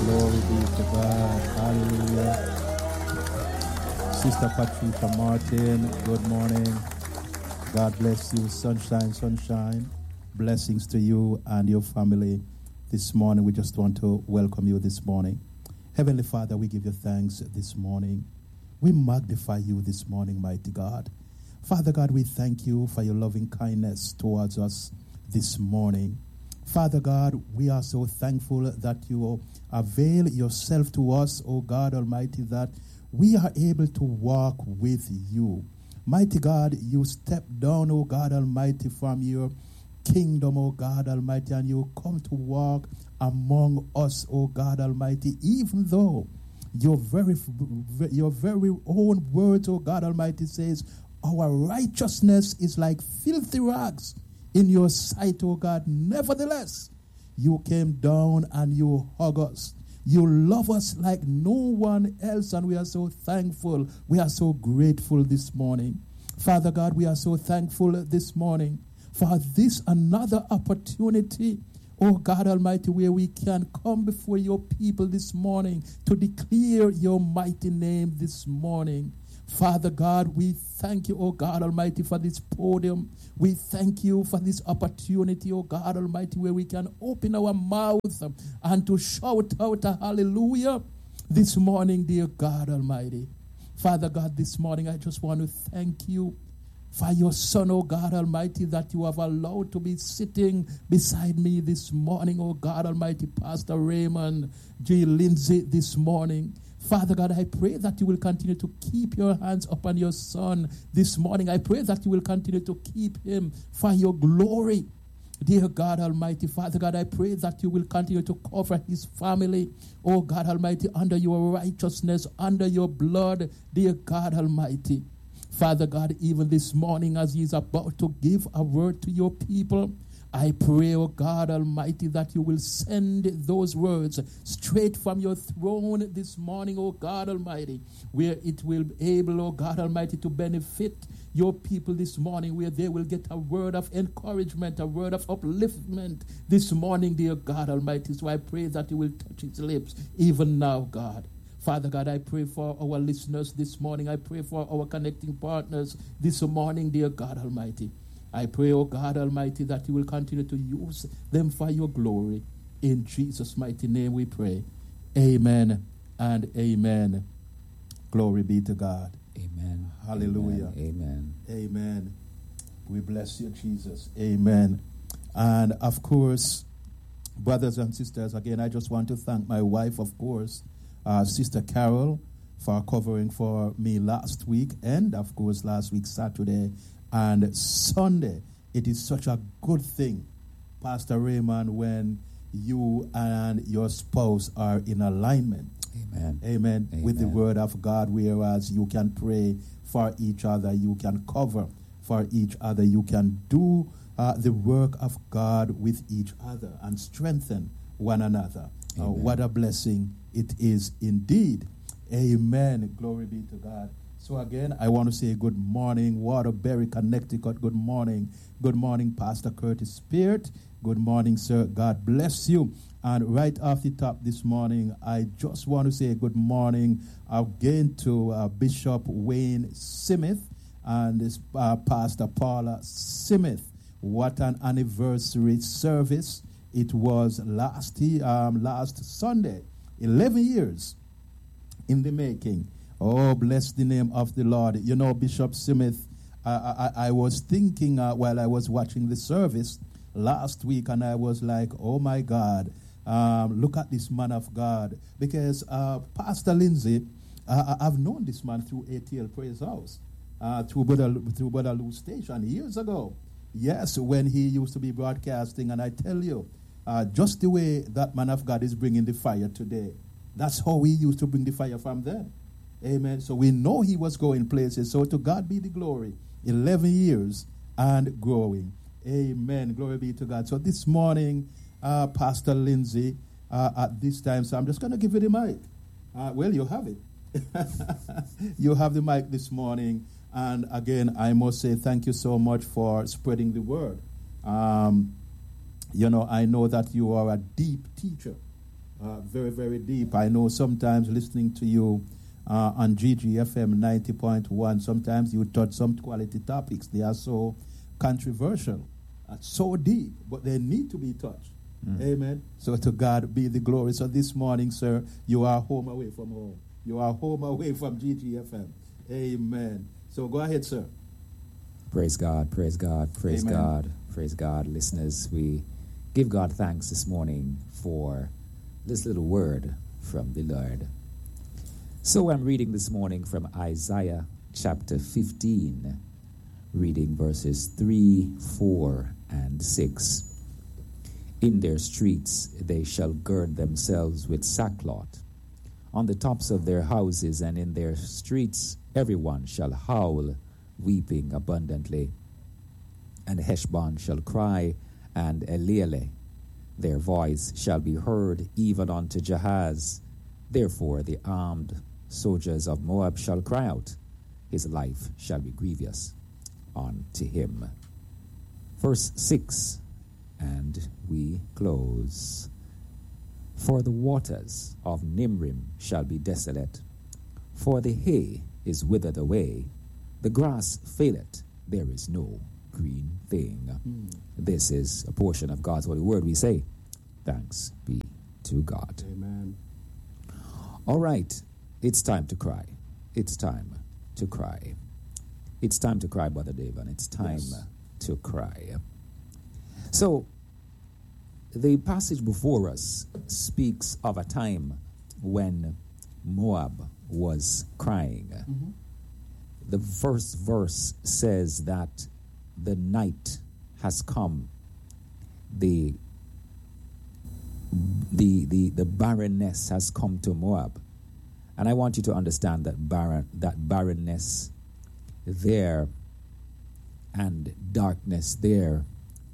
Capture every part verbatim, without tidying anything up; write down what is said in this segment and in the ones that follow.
Glory be to God. Hallelujah. Sister Patricia Martin, good morning. God bless you. Sunshine, sunshine. Blessings to you and your family this morning. We just want to welcome you this morning. Heavenly Father, we give you thanks this morning. We magnify you this morning, mighty God. Father God, we thank you for your loving kindness towards us this morning. Father God, we are so thankful that you avail yourself to us, O God Almighty, that we are able to walk with you. Mighty God, you step down, O God Almighty, from your kingdom, O God Almighty, and you come to walk among us, O God Almighty, even though your very, your very own words, O God Almighty, says, our righteousness is like filthy rags in your sight, O God. Nevertheless, you came down and you hug us. You love us like no one else, and we are so thankful. We are so grateful this morning. Father God, we are so thankful this morning for this another opportunity, oh God Almighty, where we can come before your people this morning to declare your mighty name this morning. Father God, we thank you, oh God Almighty, for this podium. We thank you for this opportunity, oh God Almighty, where we can open our mouth and to shout out a hallelujah this morning, dear God Almighty. Father God, this morning I just want to thank you for your Son, oh God Almighty, that you have allowed to be sitting beside me this morning, oh God Almighty, Pastor Raymond J. Lindsay this morning. Father God, I pray that you will continue to keep your hands upon your Son this morning. I pray that you will continue to keep him for your glory. Dear God Almighty, Father God, I pray that you will continue to cover his family, oh God Almighty, under your righteousness, under your blood, dear God Almighty. Father God, even this morning as he is about to give a word to your people, I pray, oh God Almighty, that you will send those words straight from your throne this morning, oh God Almighty, where it will be able, oh God Almighty, to benefit your people this morning, where they will get a word of encouragement, a word of upliftment this morning, dear God Almighty. So I pray that you will touch his lips even now, God. Father God, I pray for our listeners this morning. I pray for our connecting partners this morning, dear God Almighty. I pray, oh God Almighty, that you will continue to use them for your glory. In Jesus' mighty name we pray. Amen and amen. Glory be to God. Amen. Hallelujah. Amen. Amen. We bless you, Jesus. Amen. And of course, brothers and sisters, again, I just want to thank my wife, of course, uh, Sister Carol, for covering for me last week and, of course, last week, Saturday and Sunday. It is such a good thing, Pastor Raymond, when you and your spouse are in alignment. Amen. Amen. Amen. With the word of God, whereas you can pray for each other, you can cover for each other, you can do uh, the work of God with each other and strengthen one another. Uh, what a blessing it is indeed. Amen. Glory be to God. So again, I want to say good morning, Waterbury, Connecticut. Good morning. Good morning, Pastor Curtis Spirit. Good morning, sir. God bless you. And right off the top this morning, I just want to say good morning again to uh, Bishop Wayne Simith and this, uh, Pastor Paula Simith. What an anniversary service it was last, um, last Sunday. eleven years in the making. Oh, bless the name of the Lord. You know, Bishop Smith, uh, I, I was thinking uh, while I was watching the service last week, and I was like, oh, my God, um, look at this man of God. Because uh, Pastor Lindsay, uh, I've known this man through A T L Praise House, uh, through Buddha, through Buddha Lou Station years ago. Yes, when he used to be broadcasting, and I tell you, uh, just the way that man of God is bringing the fire today, that's how we used to bring the fire from then. Amen. So we know he was going places. So to God be the glory. eleven years and growing. Amen. Glory be to God. So this morning, uh, Pastor Lindsay, uh, at this time, so I'm just going to give you the mic. Uh, well, you have it. You have the mic this morning. And again, I must say thank you so much for spreading the word. Um, you know, I know that you are a deep teacher. Uh, very, very deep. I know sometimes listening to you uh, on G G F M ninety point one, sometimes you touch some quality topics. They are so controversial, uh, so deep, but they need to be touched. Mm. Amen. So to God be the glory. So this morning, sir, you are home away from home. You are home away from G G F M. Amen. So go ahead, sir. Praise God, praise God, praise Amen. God, praise God. Listeners, we give God thanks this morning for this little word from the Lord. So I'm reading this morning from Isaiah chapter fifteen, reading verses three, four, and six. In their streets they shall gird themselves with sackcloth. On the tops of their houses and in their streets everyone shall howl, weeping abundantly. And Heshbon shall cry, and Elealeh. Their voice shall be heard even unto Jahaz. Therefore the armed soldiers of Moab shall cry out. His life shall be grievous unto him. Verse six, and we close. For the waters of Nimrim shall be desolate, for the hay is withered away, the grass faileth, there is no green thing. Mm. This is a portion of God's holy word. We say, thanks be to God. Amen. All right, it's time to cry. It's time to cry. It's time to cry, Brother David. It's time yes. to cry. So, the passage before us speaks of a time when Moab was crying. Mm-hmm. The first verse says that the night has come. The, the, the, the barrenness has come to Moab. And I want you to understand that barren, that barrenness there and darkness there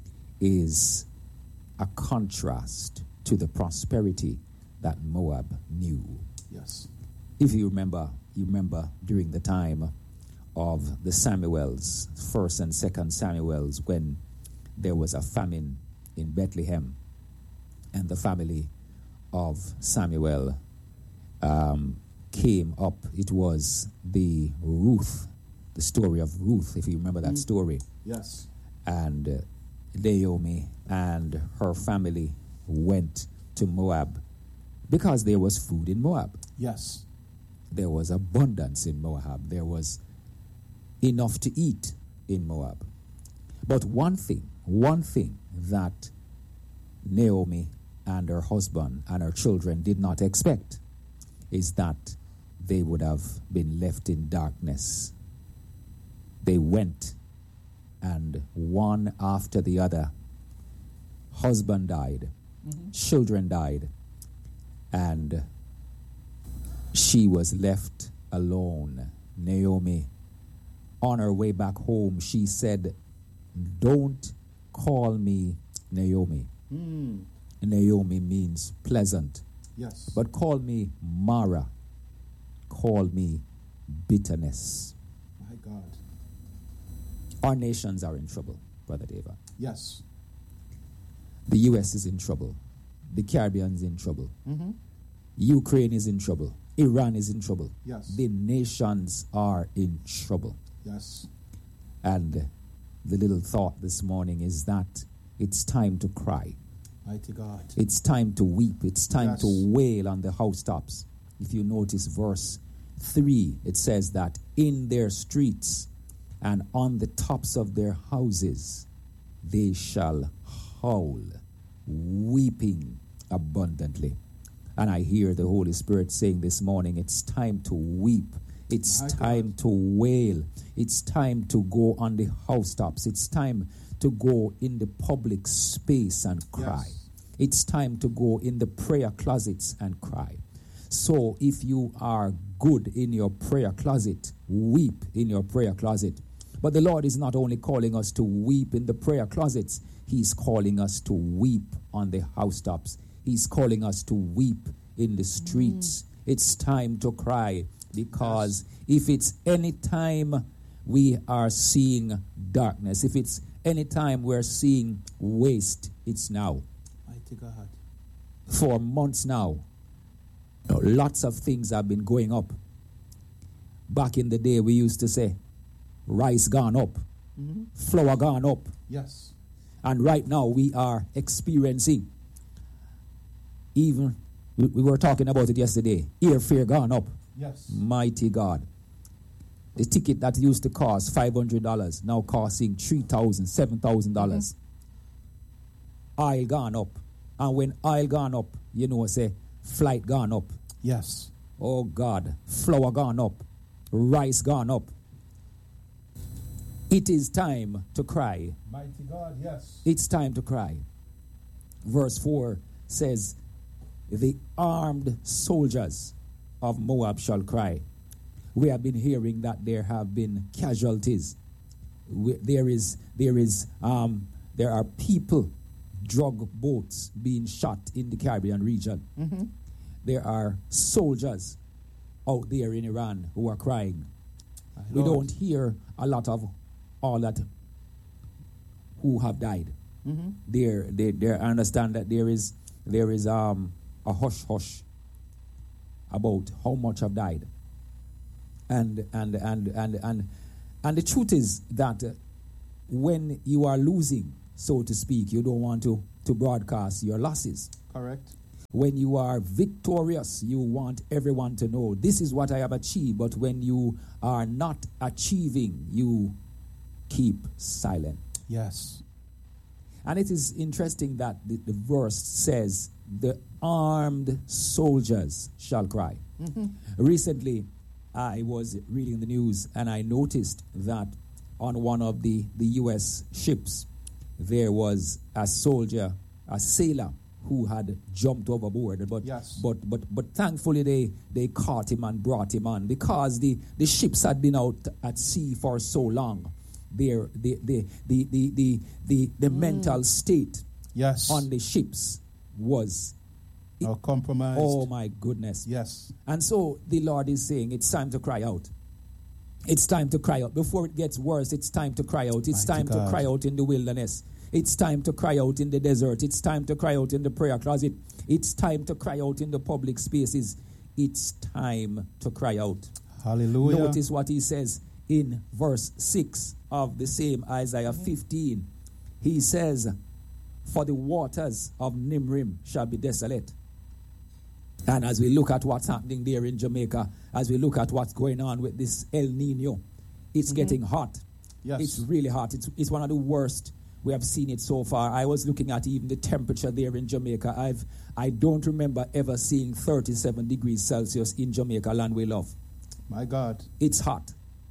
is a contrast to the prosperity that Moab knew. Yes. If you remember, you remember during the time of the Samuels, first and second Samuels, when there was a famine in Bethlehem, and the family of Samuel um, came up. It was the Ruth, the story of Ruth, if you remember that mm. story. Yes. And uh, Naomi and her family went to Moab because there was food in Moab. Yes. There was abundance in Moab. There was enough to eat in Moab. But one thing, one thing that Naomi and her husband and her children did not expect is that they would have been left in darkness. They went, and one after the other, husband died, mm-hmm. children died, and she was left alone. Naomi, on her way back home, she said, "Don't call me Naomi." Mm. Naomi means pleasant. Yes. But call me Mara. Call me bitterness. My God. Our nations are in trouble, Brother Deva. Yes. The U S is in trouble. The Caribbean is in trouble. Mm-hmm. Ukraine is in trouble. Iran is in trouble. Yes. The nations are in trouble. Yes. And the little thought this morning is that it's time to cry. Mighty God. It's time to weep. It's time yes. to wail on the housetops. If you notice verse three, it says that in their streets and on the tops of their houses they shall howl, weeping abundantly. And I hear the Holy Spirit saying this morning, it's time to weep. It's My time God. to wail. It's time to go on the housetops. It's time to go in the public space and cry. Yes. It's time to go in the prayer closets and cry. So if you are good in your prayer closet, weep in your prayer closet. But the Lord is not only calling us to weep in the prayer closets, He's calling us to weep on the housetops. He's calling us to weep in the streets. Mm. It's time to cry, because yes. if it's any time we are seeing darkness, if it's any time we're seeing waste, it's now. Mighty God. for months now, you know, lots of things have been going up. Back in the day, we used to say, rice gone up, mm-hmm. flour gone up. Yes. And right now, we are experiencing, even, we, we were talking about it yesterday, airfare gone up. Yes. Mighty God. The ticket that used to cost five hundred dollars now costing three thousand dollars, seven thousand dollars. Mm-hmm. Oil gone up. And when oil gone up, you know, say, flight gone up. Yes. Oh, God. Flour gone up. Rice gone up. It is time to cry. Mighty God, yes. It's time to cry. Verse four says, the armed soldiers of Moab shall cry. We have been hearing that there have been casualties. We, there is, there is, um, there are people, drug boats being shot in the Caribbean region. Mm-hmm. There are soldiers out there in Iran who are crying. We don't hear a lot of all that who have died. Mm-hmm. There, there, there. I understand that there is, there is um a hush hush about how much have died. And and and and and and the truth is that uh, when you are losing, so to speak, you don't want to to broadcast your losses. Correct. When you are victorious, you want everyone to know this is what I have achieved. But when you are not achieving, you keep silent. Yes. And it is interesting that the, the verse says, the armed soldiers shall cry. Mm-hmm. Recently, I was reading the news and I noticed that on one of the, the U S ships, there was a soldier, a sailor, who had jumped overboard. But yes. but but but thankfully they, they caught him and brought him on, because the, the ships had been out at sea for so long. Their the the the the the, the, the mm. mental state yes. on the ships was oh, compromised. Oh my goodness. Yes. And so the Lord is saying it's time to cry out. It's time to cry out. Before it gets worse, it's time to cry out. It's Mighty time God. to cry out in the wilderness. It's time to cry out in the desert. It's time to cry out in the prayer closet. It's time to cry out in the public spaces. It's time to cry out. Hallelujah. Notice what he says in verse six of the same Isaiah fifteen. He says, for the waters of Nimrim shall be desolate. And as we look at what's happening there in Jamaica, as we look at what's going on with this El Nino, it's mm-hmm. getting hot. Yes. It's really hot. It's, it's one of the worst we have seen it so far. I was looking at even the temperature there in Jamaica. I've, I don't remember ever seeing thirty-seven degrees Celsius in Jamaica, land we love. My God. It's hot.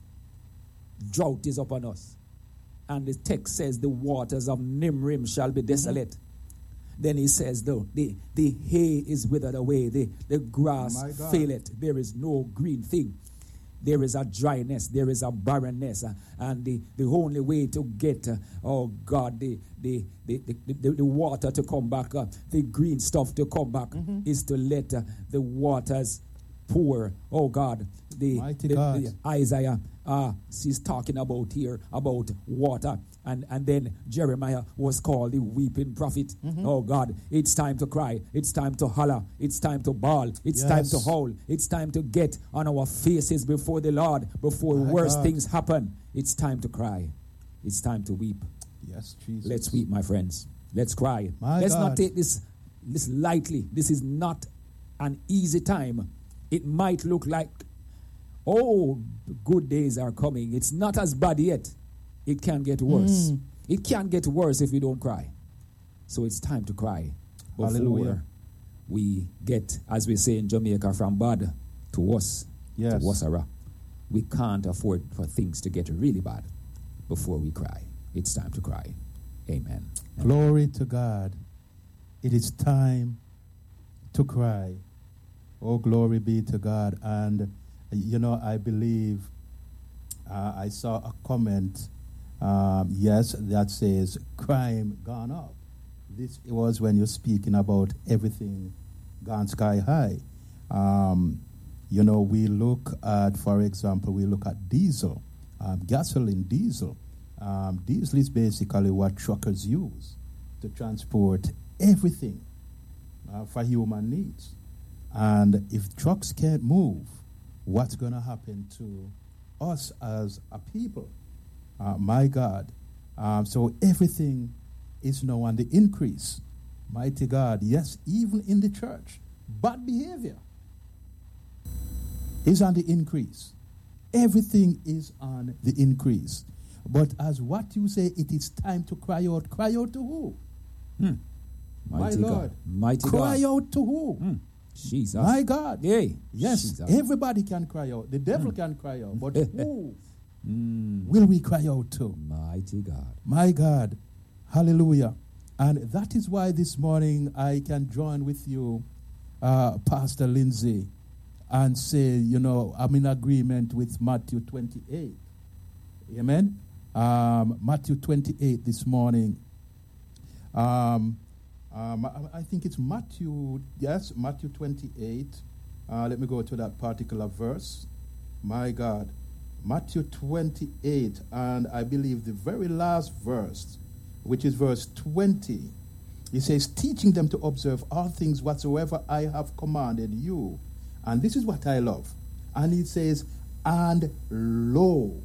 Drought is upon us. And the text says the waters of Nimrim shall be desolate. Mm-hmm. Then he says, the, the, the hay is withered away. The, the grass faileth. There is no green thing. There is a dryness. There is a barrenness. Uh, and the, the only way to get, uh, oh God, the, the, the, the, the, the water to come back, uh, the green stuff to come back, mm-hmm. is to let uh, the waters pour. Oh God, the, Mighty the, God. the Isaiah uh, he's talking about here about water. And, and then Jeremiah was called the weeping prophet. Mm-hmm. Oh God, it's time to cry. It's time to holler. It's time to bawl. It's yes. time to howl. It's time to get on our faces before the Lord before My worse God. things happen. It's time to cry. It's time to weep. Yes, Jesus. Let's weep, my friends. Let's cry. My Let's God. not take this, this lightly. This is not an easy time. It might look like, oh, good days are coming. It's not as bad yet. It can get worse. Mm. It can get worse if we don't cry. So it's time to cry before Hallelujah. we get, as we say in Jamaica, from bad to worse, yes. to worse. We can't afford for things to get really bad before we cry. It's time to cry. Amen. Glory to God. It is time to cry. Oh, glory be to God. And, you know, I believe uh, I saw a comment, um, yes, that says crime gone up. This was when you're speaking about everything gone sky high. Um, you know, we look at, for example, we look at diesel, um, gasoline, diesel. Um, diesel is basically what truckers use to transport everything. uh, for human needs. And if trucks can't move, what's going to happen to us as a people? Uh, my God. Um, so everything is now on the increase. Mighty God. Yes, even in the church. Bad behavior is on the increase. Everything is on the increase. But as what you say, it is time to cry out. Cry out to who? Hmm. Mighty My God. Lord. Mighty cry God. out to who? Hmm. Jesus. My God. Yay. Yes, Jesus. everybody can cry out. The devil Mm. can cry out. But who Mm. will we cry out to? Mighty God. My God. Hallelujah. And that is why this morning I can join with you, uh, Pastor Lindsay, and say, you know, I'm in agreement with Matthew twenty-eight. Amen? Um, Matthew twenty-eight this morning. Um, um, I, I think it's Matthew, yes, Matthew twenty-eight. Uh, let me go to that particular verse. My God. Matthew twenty-eight, and I believe the very last verse, which is verse twenty. He says, teaching them to observe all things whatsoever I have commanded you. And this is what I love. And he says, and lo,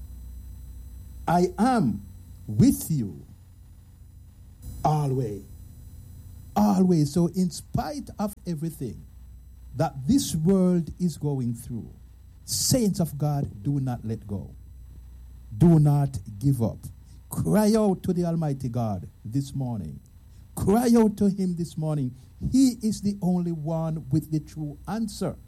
I am with you always. Always. So in spite of everything that this world is going through, saints of God, do not let go. Do not give up. Cry out to the Almighty God this morning. Cry out to Him this morning. He is the only one with the true answer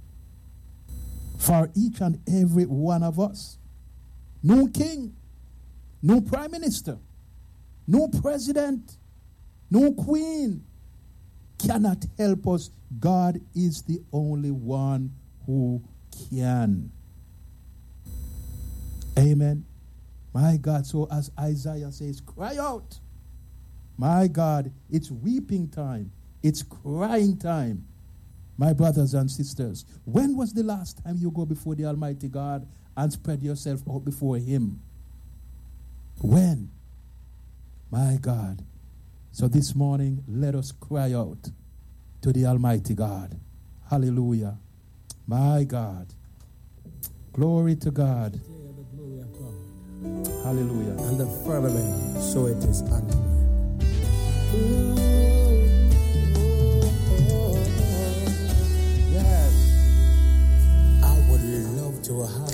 for each and every one of us. No king, no prime minister, no president, no queen cannot help us. God is the only one who can. Amen. My God, so as Isaiah says, cry out. My God, it's weeping time. It's crying time. My brothers and sisters, when was the last time you go before the Almighty God and spread yourself out before Him? When? My God. So this morning, let us cry out to the Almighty God. Hallelujah. My God. Glory to God. Hallelujah. And the firmament, so it is under. Yes. I would love to have